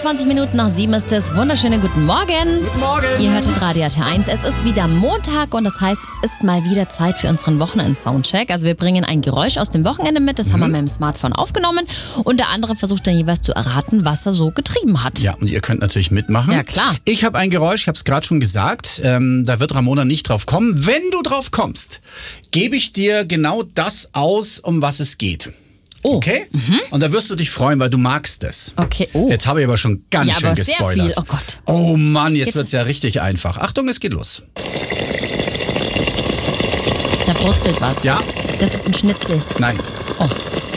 22 Minuten nach 7 ist es. Wunderschönen guten Morgen. Guten Morgen. Ihr hörtet Radio RT1. Es ist wieder Montag und das heißt, es ist mal wieder Zeit für unseren Wochenend-Soundcheck. Also wir bringen ein Geräusch aus dem Wochenende mit, das haben wir mit dem Smartphone aufgenommen und der andere versucht dann jeweils zu erraten, was er so getrieben hat. Ja, und ihr könnt natürlich mitmachen. Ja, klar. Ich habe ein Geräusch, ich habe es gerade schon gesagt, da wird Ramona nicht drauf kommen. Wenn du drauf kommst, gebe ich dir genau das aus, um was es geht. Oh. Okay? Und da wirst du dich freuen, weil du magst es. Okay, oh. Jetzt habe ich aber schon ganz schön aber sehr gespoilert. viel, oh Gott. Oh Mann, jetzt wird's ja richtig einfach. Achtung, es geht los. Da brutzelt was. Ja, Das ist ein Schnitzel. nein. Oh.